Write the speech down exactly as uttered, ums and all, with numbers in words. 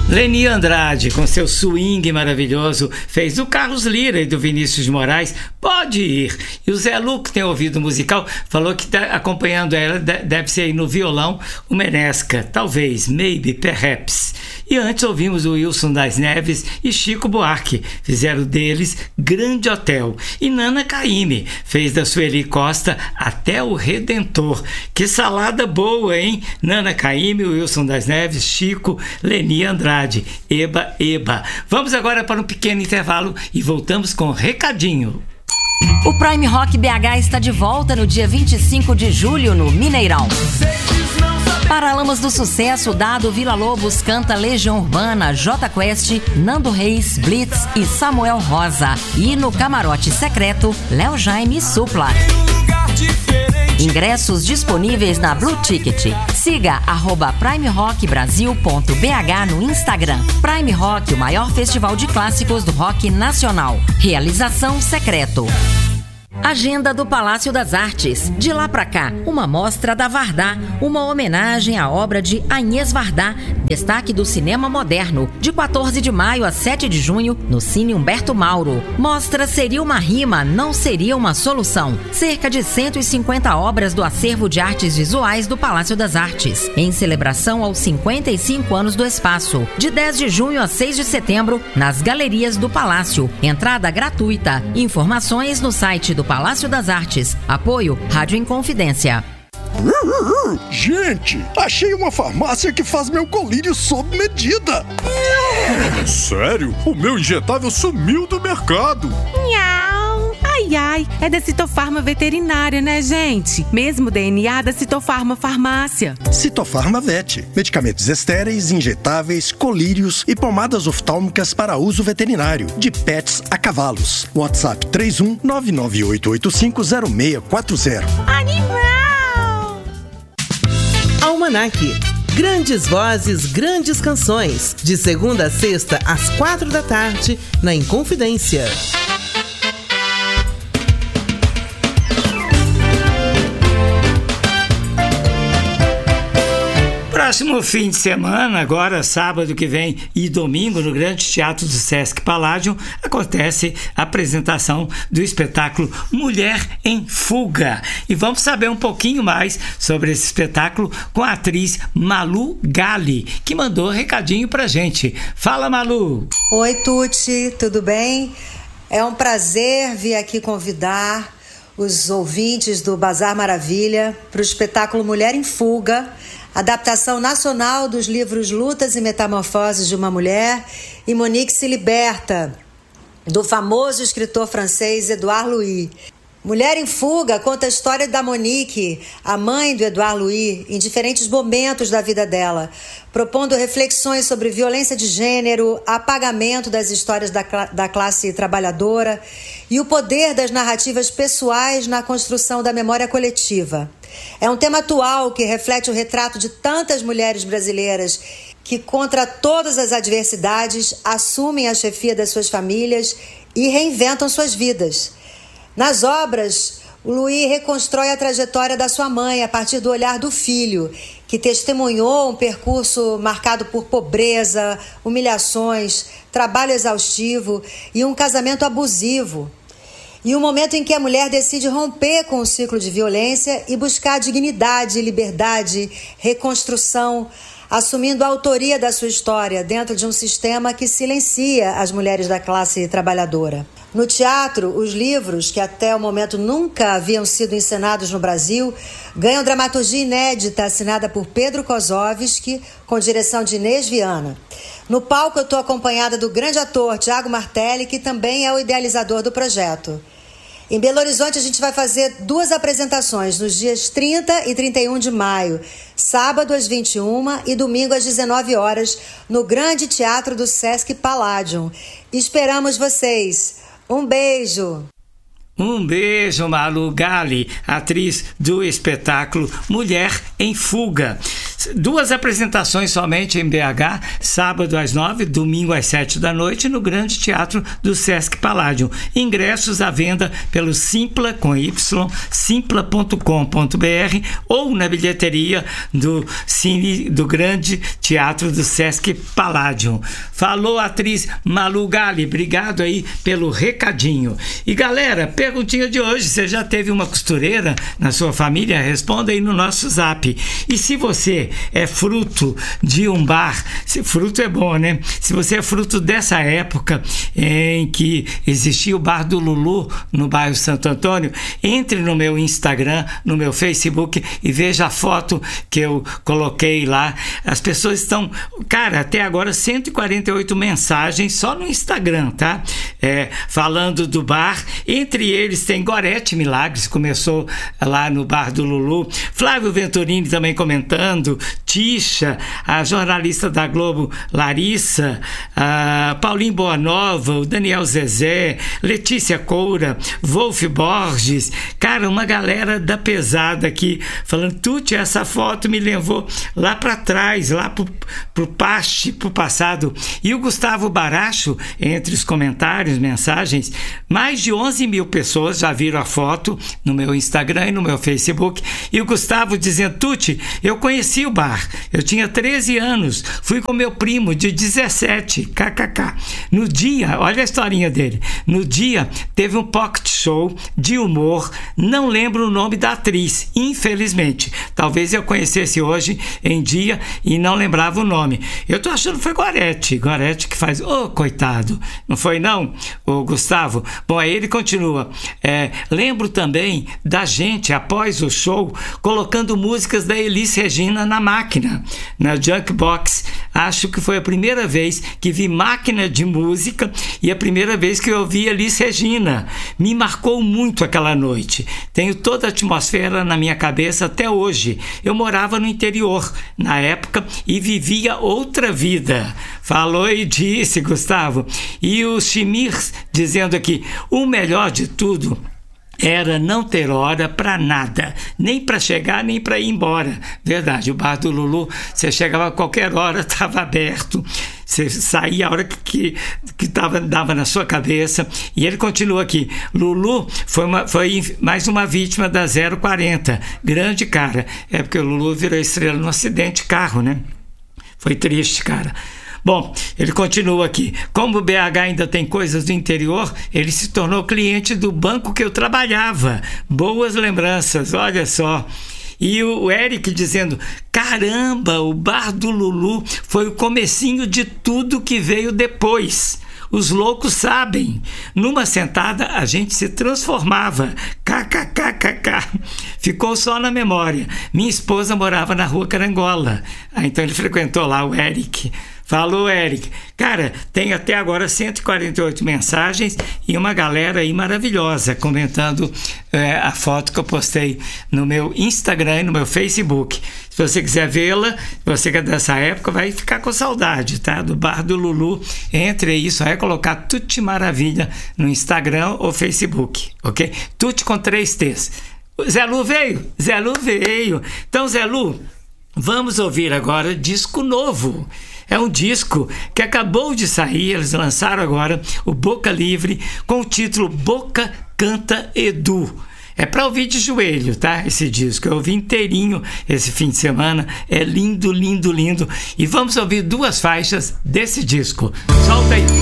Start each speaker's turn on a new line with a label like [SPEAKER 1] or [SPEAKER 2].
[SPEAKER 1] Leni Andrade, com seu swing maravilhoso, fez do Carlos Lira e do Vinícius de Moraes Pode Ir. E o Zé Lu, que tem ouvido musical, falou que tá acompanhando ela, deve ser aí no violão, o Menesca, talvez, maybe, perhaps. E antes ouvimos o Wilson das Neves e Chico Buarque, fizeram deles Grande Hotel. E Nana Caymmi fez da Sueli Costa Até o Redentor. Que salada boa, hein? Nana Caymmi, Wilson das Neves, Chico, Leni Andrade. Eba, eba. Vamos agora para um pequeno intervalo e voltamos com Recadinho.
[SPEAKER 2] O Prime Rock B H está de volta no dia vinte e cinco de julho no Mineirão. Paralamas do Sucesso, Dado Vila Lobos canta Legião Urbana, J Quest, Nando Reis, Blitz e Samuel Rosa. E no camarote secreto, Léo Jaime e Supla. Ingressos disponíveis na Blue Ticket. Siga arroba primerockbrasil ponto b h no Instagram. Prime Rock, o maior festival de clássicos do rock nacional. Realização Secreto. Agenda do Palácio das Artes. De lá pra cá, uma mostra da Vardá, uma homenagem à obra de Agnès Varda, destaque do cinema moderno, de quatorze de maio a sete de junho, no Cine Humberto Mauro. Mostra Seria uma Rima, Não Seria uma Solução. Cerca de cento e cinquenta obras do acervo de artes visuais do Palácio das Artes, em celebração aos cinquenta e cinco anos do espaço. De dez de junho a seis de setembro, nas galerias do Palácio. Entrada gratuita. Informações no site do Palácio das Artes. Apoio Rádio Inconfidência.
[SPEAKER 3] Gente, achei uma farmácia que faz meu colírio sob medida.
[SPEAKER 4] Sério? O meu injetável sumiu do mercado.
[SPEAKER 5] Nhau. Ai, ai, é da Citofarma Veterinária, né, gente? Mesmo D N A da Citofarma Farmácia.
[SPEAKER 3] Citofarma Vet. Medicamentos estéreis, injetáveis, colírios e pomadas oftálmicas para uso veterinário. De pets a cavalos. WhatsApp três um nove nove oito oito cinco zero seis quatro zero.
[SPEAKER 5] Animal!
[SPEAKER 6] Almanac. Grandes vozes, grandes canções. De segunda a sexta, às quatro da tarde, na Inconfidência.
[SPEAKER 1] Próximo fim de semana, agora sábado que vem e domingo, no Grande Teatro do Sesc Palladium, acontece a apresentação do espetáculo Mulher em Fuga. E vamos saber um pouquinho mais sobre esse espetáculo com a atriz Malu Gali, que mandou um recadinho pra gente. Fala, Malu!
[SPEAKER 7] Oi, Tuti, tudo bem? É um prazer vir aqui convidar os ouvintes do Bazar Maravilha para o espetáculo Mulher em Fuga, adaptação nacional dos livros Lutas e Metamorfoses de uma Mulher e Monique se Liberta, do famoso escritor francês Edouard Louis. Mulher em Fuga conta a história da Monique, a mãe do Edouard Louis, em diferentes momentos da vida dela, propondo reflexões sobre violência de gênero, apagamento das histórias da, da classe trabalhadora e o poder das narrativas pessoais na construção da memória coletiva. É um tema atual que reflete o retrato de tantas mulheres brasileiras que, contra todas as adversidades, assumem a chefia das suas famílias e reinventam suas vidas. Nas obras, o Louis reconstrói a trajetória da sua mãe a partir do olhar do filho, que testemunhou um percurso marcado por pobreza, humilhações, trabalho exaustivo e um casamento abusivo. E um momento em que a mulher decide romper com o ciclo de violência e buscar dignidade, liberdade, reconstrução, assumindo a autoria da sua história dentro de um sistema que silencia as mulheres da classe trabalhadora. No teatro, os livros, que até o momento nunca haviam sido encenados no Brasil, ganham dramaturgia inédita assinada por Pedro Kozovski, com direção de Inês Viana. No palco eu estou acompanhada do grande ator Thiago Martelli, que também é o idealizador do projeto. Em Belo Horizonte a gente vai fazer duas apresentações nos dias trinta e trinta e um de maio, sábado às vinte e uma e domingo às dezenove horas, no Grande Teatro do Sesc Palladium. Esperamos vocês! Um beijo!
[SPEAKER 1] Um beijo, Malu Gali, atriz do espetáculo Mulher em Fuga. duas apresentações somente em B H, sábado às nove, domingo às sete da noite, no Grande Teatro do Sesc Palladium. Ingressos à venda pelo Simpla, com Y, simpla ponto com ponto b r ou na bilheteria do Cine do Grande Teatro do Sesc Palladium. Falou a atriz Malu Gali, obrigado aí pelo recadinho. E galera, perguntinha de hoje, você já teve uma costureira na sua família? Responda aí no nosso zap. E se você é fruto de um bar, se fruto é bom, né? Se você é fruto dessa época em que existia o bar do Lulu no bairro Santo Antônio, entre no meu Instagram, no meu Facebook e veja a foto que eu coloquei lá. As pessoas estão, cara, até agora cento e quarenta e oito mensagens só no Instagram, tá? É, falando do bar. Entre eles tem Gorete Milagres, começou lá no bar do Lulu. Flávio Venturini também comentando. Tisha, a jornalista da Globo Larissa, a Paulinho Boanova, o Daniel Zezé, Letícia Coura, Wolf Borges. Cara, uma galera da pesada aqui falando, Tuti, essa foto me levou lá para trás, lá pro, pro paste, pro passado. E o Gustavo Baracho, entre os comentários, mensagens, mais de onze mil pessoas já viram a foto no meu Instagram e no meu Facebook. E o Gustavo dizendo, Tuti, eu conheci o bar, eu tinha treze anos, fui com meu primo de dezessete, kkk. No dia, olha a historinha dele, no dia teve um pocket show de humor, não lembro o nome da atriz, infelizmente. Talvez eu conhecesse hoje em dia e não lembrava o nome. Eu tô achando que foi Gorete, Gorete que faz, ô oh, coitado, não foi não, o Gustavo? Bom, aí ele continua, é, lembro também da gente, após o show, colocando músicas da Elis Regina na máquina, na Junkbox. Acho que foi a primeira vez que vi máquina de música e a primeira vez que eu ouvi Elis Regina. Me marcou muito aquela noite. Tenho toda a atmosfera na minha cabeça até hoje. Eu morava no interior na época e vivia outra vida. Falou e disse, Gustavo. E o Chimir dizendo aqui, o melhor de tudo era não ter hora para nada, nem para chegar, nem para ir embora. Verdade, o bar do Lulu, você chegava a qualquer hora, estava aberto, você saía a hora que, que tava, dava na sua cabeça. E ele continua aqui, Lulu foi, uma, foi mais uma vítima da zero quarenta, grande cara. É porque o Lulu virou estrela no acidente de carro, né? Foi triste, cara. Bom, ele continua aqui. Como o B H ainda tem coisas do interior, ele se tornou cliente do banco que eu trabalhava. Boas lembranças, olha só. E o Eric dizendo, caramba, o bar do Lulu foi o comecinho de tudo que veio depois. Os loucos sabem. Numa sentada a gente se transformava. Kkkk. Ficou só na memória. Minha esposa morava na Rua Carangola. Ah, então ele frequentou lá, o Eric. Falou, Eric. Cara, tem até agora cento e quarenta e oito mensagens e uma galera aí maravilhosa comentando é, a foto que eu postei no meu Instagram e no meu Facebook. Se você quiser vê-la, se você que é dessa época, vai ficar com saudade, tá? Do bar do Lulu. Entre aí, só é colocar Tuti Maravilha no Instagram ou Facebook, ok? Tuti com três T's. Zé Lu veio? Zé Lu veio. Então, Zé Lu, vamos ouvir agora disco novo. É um disco que acabou de sair, eles lançaram agora o Boca Livre com o título Boca Canta Edu. É para ouvir de joelho, tá? Esse disco. Eu ouvi inteirinho esse fim de semana. É lindo, lindo, lindo. E vamos ouvir duas faixas desse disco. Solta aí.